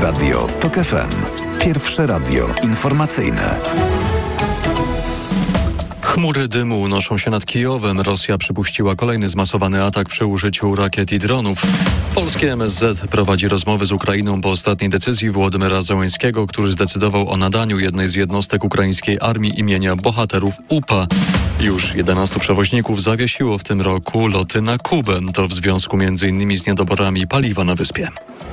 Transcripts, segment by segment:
Radio TOK FM. Pierwsze radio informacyjne. Chmury dymu unoszą się nad Kijowem. Rosja przypuściła kolejny zmasowany atak przy użyciu rakiet i dronów. Polskie MSZ prowadzi rozmowy z Ukrainą po ostatniej decyzji Wołodymyra Zełenskiego, który zdecydował o nadaniu jednej z jednostek ukraińskiej armii imienia bohaterów UPA. Już 11 przewoźników zawiesiło w tym roku loty na Kubę. To w związku m.in. z niedoborami paliwa na wyspie.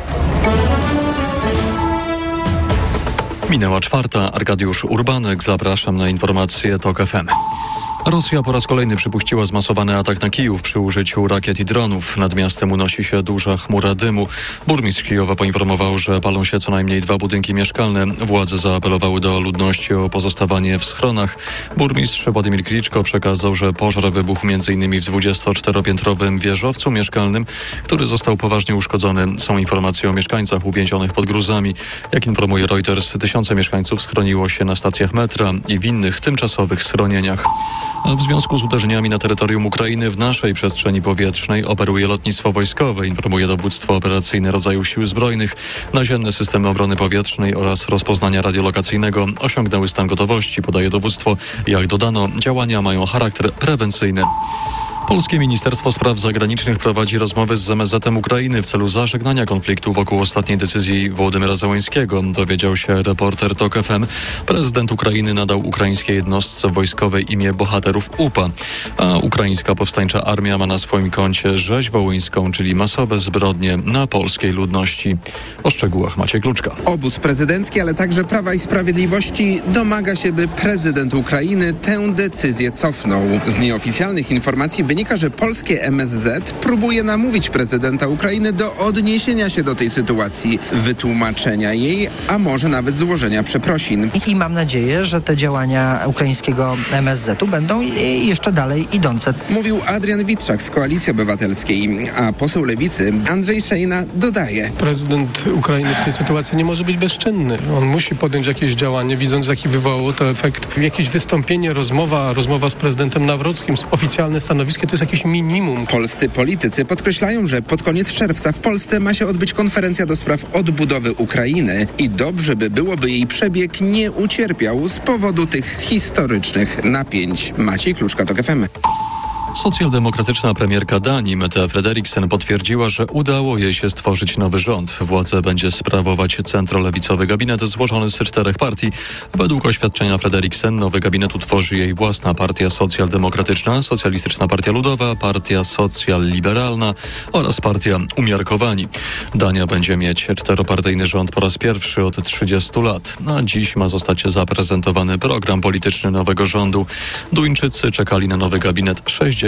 Minęła 4. Arkadiusz Urbanek. Zapraszam na informacje TOK FM. Rosja po raz kolejny przypuściła zmasowany atak na Kijów przy użyciu rakiet i dronów. Nad miastem unosi się duża chmura dymu. Burmistrz Kijowa poinformował, że palą się co najmniej 2 budynki mieszkalne. Władze zaapelowały do ludności o pozostawanie w schronach. Burmistrz Władimir Kliczko przekazał, że pożar wybuchł m.in. w 24-piętrowym wieżowcu mieszkalnym, który został poważnie uszkodzony. Są informacje o mieszkańcach uwięzionych pod gruzami. Jak informuje Reuters, tysiące mieszkańców schroniło się na stacjach metra i w innych tymczasowych schronieniach. W związku z uderzeniami na terytorium Ukrainy w naszej przestrzeni powietrznej operuje lotnictwo wojskowe, informuje dowództwo operacyjne rodzaju sił zbrojnych. Naziemne systemy obrony powietrznej oraz rozpoznania radiolokacyjnego osiągnęły stan gotowości, podaje dowództwo. Jak dodano, działania mają charakter prewencyjny. Polskie Ministerstwo Spraw Zagranicznych prowadzi rozmowy z MSZ-em Ukrainy w celu zażegnania konfliktu wokół ostatniej decyzji Wołodymyra Zełenskiego. Dowiedział się reporter TOK FM. Prezydent Ukrainy nadał ukraińskiej jednostce wojskowej imię bohaterów UPA, a ukraińska powstańcza armia ma na swoim koncie rzeź wołyńską, czyli masowe zbrodnie na polskiej ludności. O szczegółach Maciej Kluczka. Obóz prezydencki, ale także Prawa i Sprawiedliwości domaga się, by prezydent Ukrainy tę decyzję cofnął. Z nieoficjalnych informacji wynika, że polskie MSZ próbuje namówić prezydenta Ukrainy do odniesienia się do tej sytuacji, wytłumaczenia jej, a może nawet złożenia przeprosin. I mam nadzieję, że te działania ukraińskiego MSZ-u będą jeszcze dalej idące. Mówił Adrian Witrzak z Koalicji Obywatelskiej, a poseł Lewicy Andrzej Szejna dodaje. Prezydent Ukrainy w tej sytuacji nie może być bezczynny. On musi podjąć jakieś działanie, widząc jaki wywołało to efekt. Jakieś wystąpienie, rozmowa z prezydentem Nawrockim, oficjalne stanowisko to jest jakieś minimum. Polscy politycy podkreślają, że pod koniec czerwca w Polsce ma się odbyć konferencja do spraw odbudowy Ukrainy i dobrze by było, by jej przebieg nie ucierpiał z powodu tych historycznych napięć. Maciej Kluczka, TOK FM. Socjaldemokratyczna premierka Danii Mette Frederiksen potwierdziła, że udało jej się stworzyć nowy rząd. Władzę będzie sprawować centrolewicowy gabinet złożony z 4 partii. Według oświadczenia Frederiksen nowy gabinet utworzy jej własna partia socjaldemokratyczna, Socjalistyczna Partia Ludowa, Partia Socjal-Liberalna oraz Partia Umiarkowani. Dania będzie mieć 4-partyjny rząd po raz pierwszy od 30 lat. A dziś ma zostać zaprezentowany program polityczny nowego rządu. Duńczycy czekali na nowy gabinet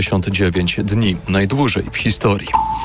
69 dni, najdłużej w historii.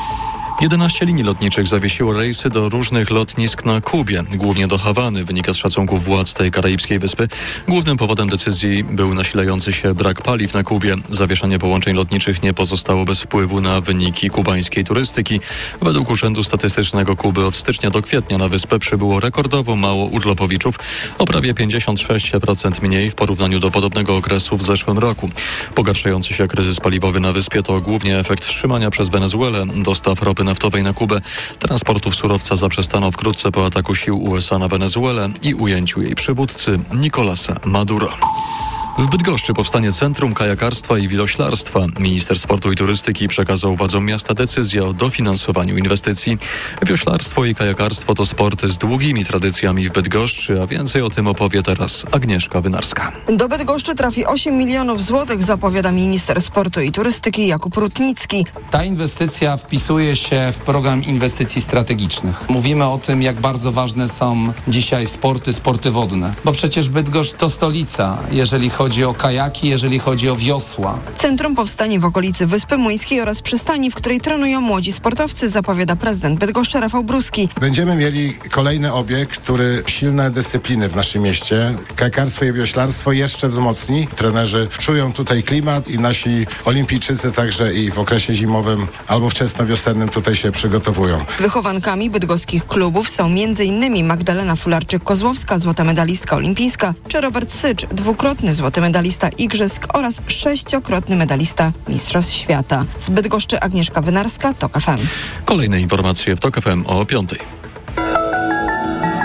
11 linii lotniczych zawiesiło rejsy do różnych lotnisk na Kubie, głównie do Hawany, wynika z szacunków władz tej karaibskiej wyspy. Głównym powodem decyzji był nasilający się brak paliw na Kubie. Zawieszanie połączeń lotniczych nie pozostało bez wpływu na wyniki kubańskiej turystyki. Według Urzędu Statystycznego Kuby od stycznia do kwietnia na wyspę przybyło rekordowo mało urlopowiczów, o prawie 56% mniej w porównaniu do podobnego okresu w zeszłym roku. Pogarszający się kryzys paliwowy na wyspie to głównie efekt wstrzymania przez Wenezuelę dostaw ropy naftowej na Kubę. Transportów surowca zaprzestano wkrótce po ataku sił USA na Wenezuelę i ujęciu jej przywódcy Nicolasa Maduro. W Bydgoszczy powstanie Centrum Kajakarstwa i Wioślarstwa. Minister Sportu i Turystyki przekazał władzom miasta decyzję o dofinansowaniu inwestycji. Wioślarstwo i kajakarstwo to sporty z długimi tradycjami w Bydgoszczy, a więcej o tym opowie teraz Agnieszka Wynarska. Do Bydgoszczy trafi 8 milionów złotych, zapowiada minister Sportu i Turystyki Jakub Rutnicki. Ta inwestycja wpisuje się w program inwestycji strategicznych. Mówimy o tym, jak bardzo ważne są dzisiaj sporty wodne, bo przecież Bydgoszcz to stolica, jeżeli chodzi o kajaki, jeżeli chodzi o wiosła. Centrum powstanie w okolicy Wyspy Młyńskiej oraz przystani, w której trenują młodzi sportowcy, zapowiada prezydent Bydgoszczy Rafał Bruski. Będziemy mieli kolejny obiekt, który silne dyscypliny w naszym mieście. Kajakarstwo i wioślarstwo jeszcze wzmocni. Trenerzy czują tutaj klimat i nasi olimpijczycy także i w okresie zimowym albo wczesnowiosennym tutaj się przygotowują. Wychowankami bydgoskich klubów są m.in. Magdalena Fularczyk-Kozłowska, złota medalistka olimpijska, czy Robert Sycz, dwukrotny złoty medalista igrzysk oraz 6-krotny medalista Mistrzostw Świata. Z Bydgoszczy Agnieszka Wynarska, TOK FM. Kolejne informacje w TOK FM o 5:00.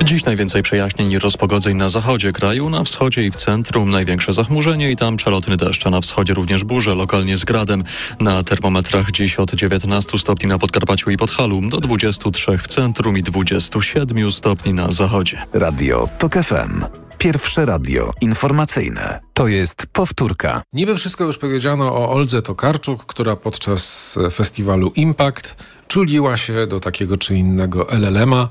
Dziś najwięcej przejaśnień i rozpogodzeń na zachodzie kraju, na wschodzie i w centrum największe zachmurzenie i tam przelotny deszcz, a na wschodzie również burze, lokalnie z gradem. Na termometrach dziś od 19 stopni na Podkarpaciu i Podhalu, do 23 w centrum i 27 stopni na zachodzie. Radio TOK FM. Pierwsze radio informacyjne. To jest powtórka. Niby wszystko już powiedziano o Oldze Tokarczuk, która podczas festiwalu Impact czuliła się do takiego czy innego LLM-a,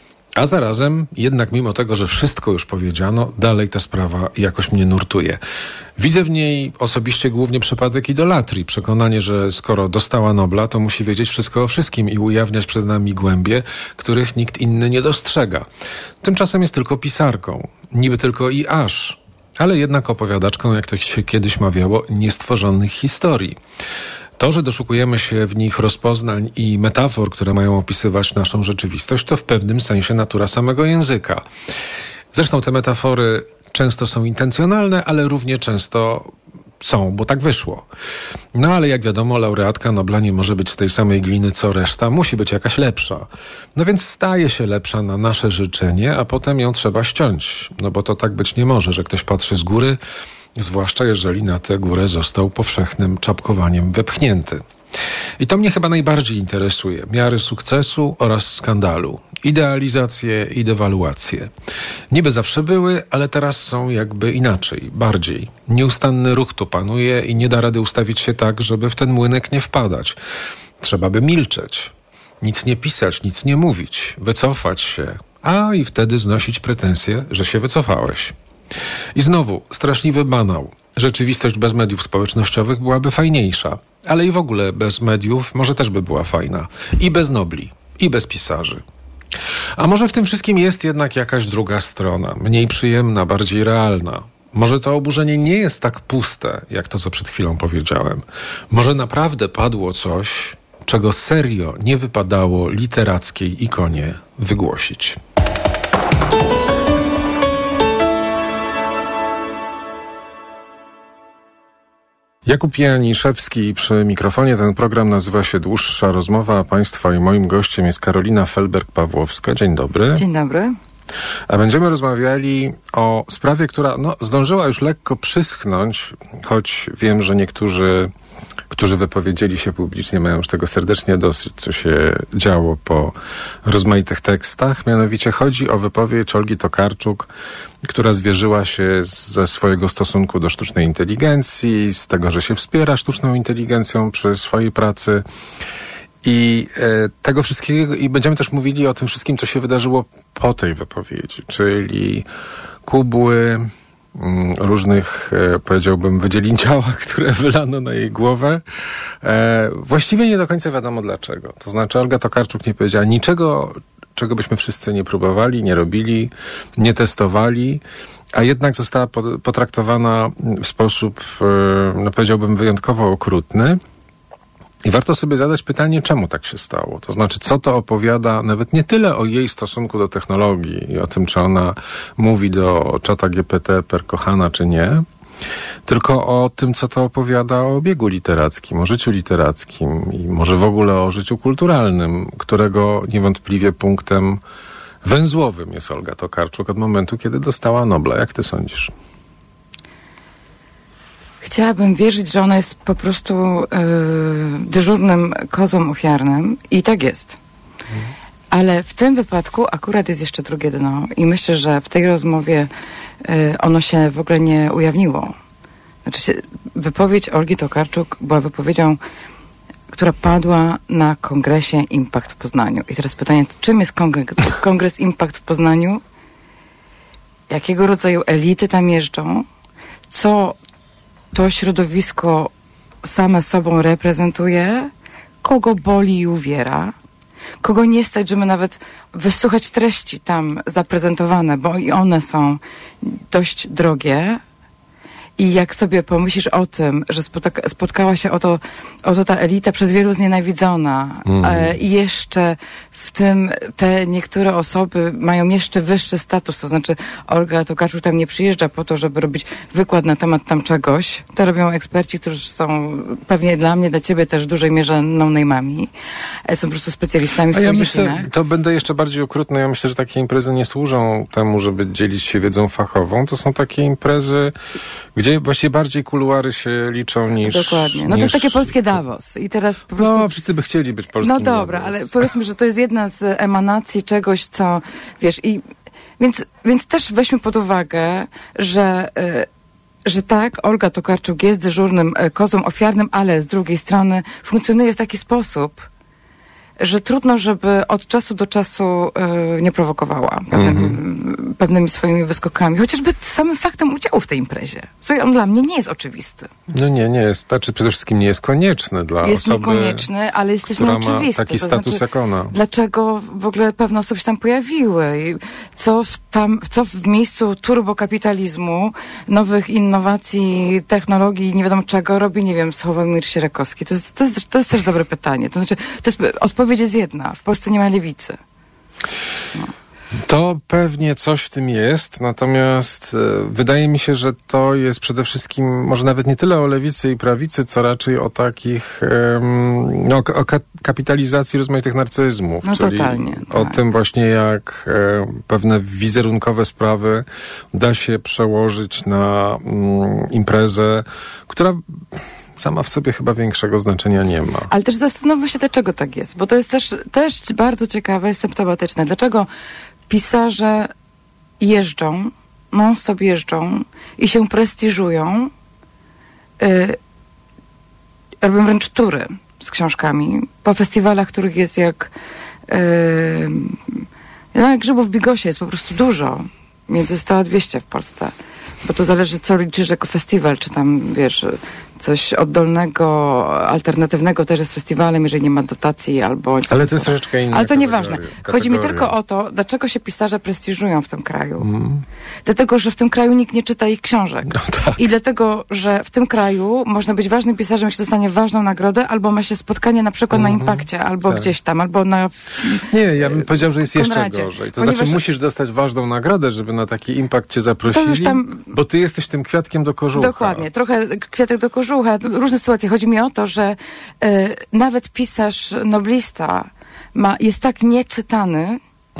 a zarazem, jednak mimo tego, że wszystko już powiedziano, dalej ta sprawa jakoś mnie nurtuje. Widzę w niej osobiście głównie przypadek idolatrii, przekonanie, że skoro dostała Nobla, to musi wiedzieć wszystko o wszystkim i ujawniać przed nami głębie, których nikt inny nie dostrzega. Tymczasem jest tylko pisarką, niby tylko i aż, ale jednak opowiadaczką, jak to się kiedyś mawiało, niestworzonych historii. To, że doszukujemy się w nich rozpoznań i metafor, które mają opisywać naszą rzeczywistość, to w pewnym sensie natura samego języka. Zresztą te metafory często są intencjonalne, ale równie często są, bo tak wyszło. No ale jak wiadomo, laureatka Nobla nie może być z tej samej gliny co reszta, musi być jakaś lepsza. No więc staje się lepsza na nasze życzenie, a potem ją trzeba ściąć. No bo to tak być nie może, że ktoś patrzy z góry, zwłaszcza jeżeli na tę górę został powszechnym czapkowaniem wepchnięty. I to mnie chyba najbardziej interesuje. Miary sukcesu oraz skandalu. Idealizacje i dewaluacje. Niby zawsze były, ale teraz są jakby inaczej, bardziej. Nieustanny ruch tu panuje i nie da rady ustawić się tak, żeby w ten młynek nie wpadać. Trzeba by milczeć. Nic nie pisać, nic nie mówić. Wycofać się. A i wtedy znosić pretensje, że się wycofałeś. I znowu, straszliwy banał. Rzeczywistość bez mediów społecznościowych byłaby fajniejsza, ale i w ogóle bez mediów może też by była fajna. I bez Nobli, i bez pisarzy. A może w tym wszystkim jest jednak jakaś druga strona, mniej przyjemna, bardziej realna. Może to oburzenie nie jest tak puste, jak to, co przed chwilą powiedziałem. Może naprawdę padło coś, czego serio nie wypadało literackiej ikonie wygłosić. Jakub Janiszewski przy mikrofonie. Ten program nazywa się Dłuższa Rozmowa, a Państwa i moim gościem jest Karolina Felberg-Pawłowska. Dzień dobry. Dzień dobry. A będziemy rozmawiali o sprawie, która zdążyła już lekko przyschnąć, choć wiem, że niektórzy, którzy wypowiedzieli się publicznie, mają już tego serdecznie dosyć, co się działo po rozmaitych tekstach. Mianowicie chodzi o wypowiedź Olgi Tokarczuk, która zwierzyła się ze swojego stosunku do sztucznej inteligencji, z tego, że się wspiera sztuczną inteligencją przy swojej pracy i tego wszystkiego. I będziemy też mówili o tym wszystkim, co się wydarzyło po tej wypowiedzi, czyli kubły różnych, powiedziałbym, wydzielin ciała, które wylano na jej głowę. Właściwie nie do końca wiadomo dlaczego. To znaczy Olga Tokarczuk nie powiedziała niczego, czego byśmy wszyscy nie próbowali, nie robili, nie testowali, a jednak została potraktowana w sposób, powiedziałbym, wyjątkowo okrutny. I warto sobie zadać pytanie, czemu tak się stało. To znaczy, co to opowiada nawet nie tyle o jej stosunku do technologii i o tym, czy ona mówi do czata GPT per kochana, czy nie, tylko o tym, co to opowiada o obiegu literackim, o życiu literackim i może w ogóle o życiu kulturalnym, którego niewątpliwie punktem węzłowym jest Olga Tokarczuk od momentu, kiedy dostała Nobla. Jak ty sądzisz? Chciałabym wierzyć, że ona jest po prostu dyżurnym kozłem ofiarnym i tak jest. Ale w tym wypadku akurat jest jeszcze drugie dno i myślę, że w tej rozmowie ono się w ogóle nie ujawniło. Znaczy wypowiedź Olgi Tokarczuk była wypowiedzią, która padła na kongresie Impact w Poznaniu. I teraz pytanie, czym jest kongres Impact w Poznaniu? Jakiego rodzaju elity tam jeżdżą? Co to środowisko same sobą reprezentuje? Kogo boli i uwiera? Kogo nie stać, żeby nawet wysłuchać treści tam zaprezentowane, bo i one są dość drogie. I jak sobie pomyślisz o tym, że spotkała się oto ta elita przez wielu znienawidzona i jeszcze w tym te niektóre osoby mają jeszcze wyższy status, to znaczy Olga Tokarczuk tam nie przyjeżdża po to, żeby robić wykład na temat tam czegoś. To robią eksperci, którzy są pewnie dla mnie, dla ciebie też w dużej mierze no-name'ami. są po prostu specjalistami w swoich dziedzinach. To będę jeszcze bardziej okrutny. Ja myślę, że takie imprezy nie służą temu, żeby dzielić się wiedzą fachową. To są takie imprezy, gdzie właściwie bardziej kuluary się liczą niż... Dokładnie. No to jest takie polskie Davos. I teraz po prostu... No, wszyscy by chcieli być polskim No dobra, Davos. ale powiedzmy, że to jest jedna z emanacji czegoś, co, wiesz, więc też weźmy pod uwagę, że tak, Olga Tokarczuk jest dyżurnym kozłem ofiarnym, ale z drugiej strony funkcjonuje w taki sposób, że trudno, żeby od czasu do czasu nie prowokowała pewnymi swoimi wyskokami. Chociażby samym faktem udziału w tej imprezie. Co on dla mnie nie jest oczywisty. No nie jest. Znaczy przede wszystkim nie jest konieczny dla jest osoby, niekonieczny, ale jest też nieoczywisty. Ma taki status jak ona. Dlaczego w ogóle pewne osoby się tam pojawiły? I co w miejscu turbokapitalizmu, nowych innowacji, technologii, nie wiadomo czego, robi, nie wiem, Sławomir Sierakowski? To jest też dobre pytanie. To znaczy, odpowiedź jest jedna. W Polsce nie ma lewicy. No. To pewnie coś w tym jest, natomiast wydaje mi się, że to jest przede wszystkim może nawet nie tyle o lewicy i prawicy, co raczej o takich o kapitalizacji rozmaitych narcyzmów. No czyli totalnie. O tym właśnie, jak pewne wizerunkowe sprawy da się przełożyć na imprezę, która sama w sobie chyba większego znaczenia nie ma. Ale też zastanówmy się, dlaczego tak jest, bo to jest też bardzo ciekawe i symptomatyczne. Dlaczego pisarze jeżdżą, non-stop jeżdżą i się prestiżują, robią wręcz tury z książkami po festiwalach, których jest jak grzybów w bigosie jest po prostu dużo. Między 100 a 200 w Polsce. Bo to zależy, co liczysz jako festiwal, czy tam, wiesz, coś oddolnego, alternatywnego też jest festiwalem, jeżeli nie ma dotacji albo... Ale to jest troszeczkę inne. Ale to nieważne. Chodzi mi tylko o to, dlaczego się pisarze prestiżują w tym kraju. Dlatego, że w tym kraju nikt nie czyta ich książek. No tak. I dlatego, że w tym kraju można być ważnym pisarzem, jak się dostanie ważną nagrodę, albo ma się spotkanie na przykład na Impakcie, albo gdzieś tam, albo na... Nie, ja bym powiedział, że jest Konradzie. jeszcze gorzej. To znaczy musisz dostać ważną nagrodę, żeby na taki Impact cię zaprosili, już tam... bo ty jesteś tym kwiatkiem do kożucha. Dokładnie, trochę kwiatek do kożucha, różne sytuacje. Chodzi mi o to, że nawet pisarz noblista jest tak nieczytany,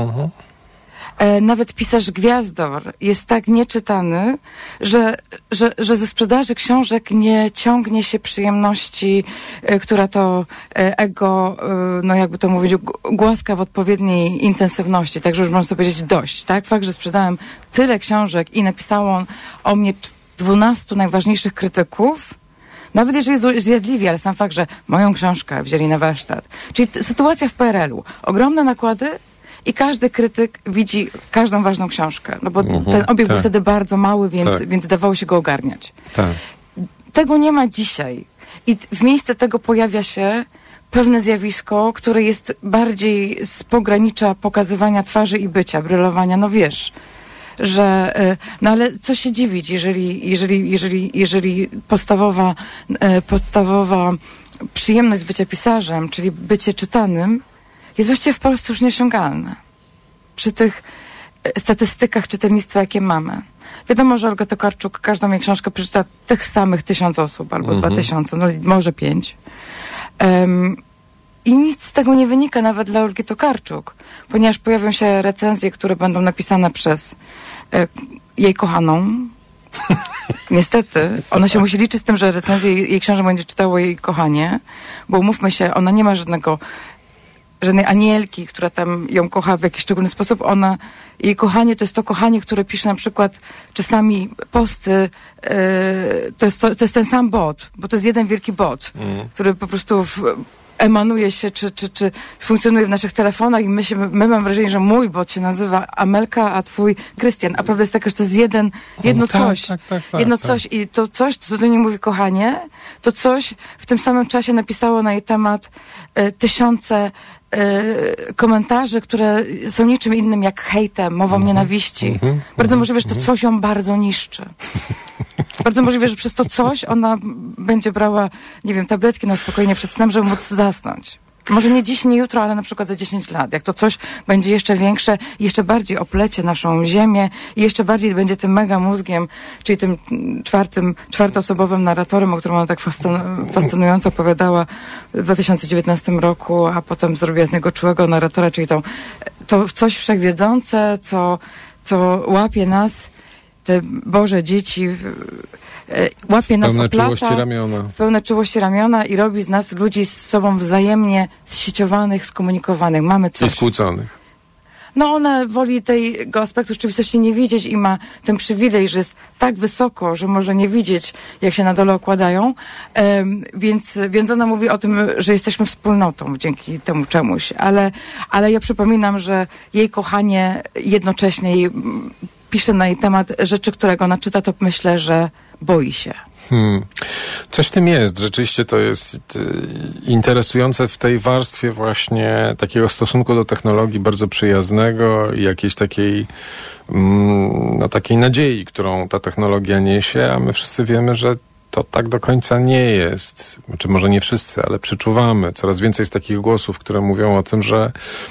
nawet pisarz gwiazdor jest tak nieczytany, że ze sprzedaży książek nie ciągnie się przyjemności, która to ego, no jakby to mówić, głaska w odpowiedniej intensywności. Także już można sobie powiedzieć dość. Tak? Fakt, że sprzedałem tyle książek i napisało o mnie 12 najważniejszych krytyków, nawet jeżeli jest zjadliwie, ale sam fakt, że moją książkę wzięli na warsztat. Czyli sytuacja w PRL-u. Ogromne nakłady i każdy krytyk widzi każdą ważną książkę. No bo ten obieg był wtedy bardzo mały, więc dawało się go ogarniać. Tak. Tego nie ma dzisiaj. I w miejsce tego pojawia się pewne zjawisko, które jest bardziej z pogranicza pokazywania twarzy i bycia, brylowania, no wiesz... że, no ale co się dziwić, jeżeli podstawowa przyjemność bycia pisarzem, czyli bycie czytanym, jest właściwie w Polsce już nieosiągalne. Przy tych statystykach czytelnictwa, jakie mamy. Wiadomo, że Olga Tokarczuk każdą jej książkę przeczyta tych samych 1000 osób, albo 2000, no może 5. I nic z tego nie wynika nawet dla Olgi Tokarczuk, ponieważ pojawią się recenzje, które będą napisane przez jej kochaną. Niestety, ona się musi liczyć z tym, że recenzję jej książek będzie czytało jej kochanie, bo umówmy się, ona nie ma żadnej anielki, która tam ją kocha w jakiś szczególny sposób. Jej kochanie to jest to kochanie, które pisze na przykład czasami posty, to jest ten sam bot, bo to jest jeden wielki bot, który po prostu emanuje się, czy funkcjonuje w naszych telefonach i my mam wrażenie, że mój bot się nazywa Amelka, a twój Krystian. A prawda jest taka, że to jest jedno coś. Jedno coś. I to coś, co do niej mówi kochanie, to coś w tym samym czasie napisało na jej temat tysiące komentarzy, które są niczym innym jak hejtem, mową nienawiści. Bardzo możliwe, że to coś ją bardzo niszczy. Bardzo możliwe, że przez to coś ona będzie brała, nie wiem, tabletki na uspokojenie przed snem, żeby móc zasnąć. Może nie dziś, nie jutro, ale na przykład za 10 lat. Jak to coś będzie jeszcze większe, jeszcze bardziej oplecie naszą Ziemię i jeszcze bardziej będzie tym mega mózgiem, czyli tym czwartoosobowym narratorem, o którym ona tak fascynująco opowiadała w 2019 roku, a potem zrobiła z niego czułego narratora, czyli to coś wszechwiedzące, co łapie nas, te Boże dzieci, łapie nas, oplata, pełne czułości ramiona i robi z nas ludzi z sobą wzajemnie zsieciowanych, skomunikowanych. Mamy coś. I skłóconych. No ona woli tego aspektu rzeczywistości nie widzieć i ma ten przywilej, że jest tak wysoko, że może nie widzieć, jak się na dole okładają, więc ona mówi o tym, że jesteśmy wspólnotą dzięki temu czemuś, ale ja przypominam, że jej kochanie jednocześnie pisze na jej temat rzeczy, którego ona czyta, to myślę, że boi się. Coś w tym jest. Rzeczywiście to jest interesujące w tej warstwie właśnie takiego stosunku do technologii bardzo przyjaznego i jakiejś takiej takiej nadziei, którą ta technologia niesie, a my wszyscy wiemy, że to tak do końca nie jest. Czy może nie wszyscy, ale przeczuwamy. Coraz więcej jest takich głosów, które mówią o tym, że